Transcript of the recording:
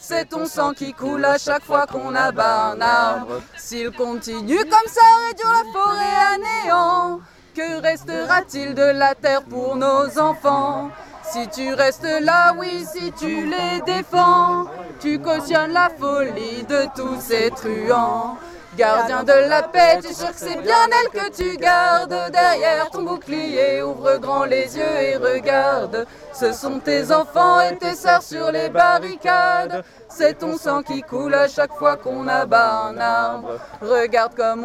C'est ton sang qui coule à chaque fois qu'on abat un arbre. S'il continue comme ça, réduire la forêt à néant, que restera-t-il de la terre pour nos enfants? Si tu restes là, oui, si tu les défends, tu cautionnes la folie de tous ces truands. Gardien de la paix, tu es sûr que c'est bien elle que tu gardes derrière ton bouclier. Ouvre grand les yeux et regarde, ce sont tes enfants et tes sœurs sur les barricades. C'est ton sang qui coule à chaque fois qu'on abat un arbre. Regarde comme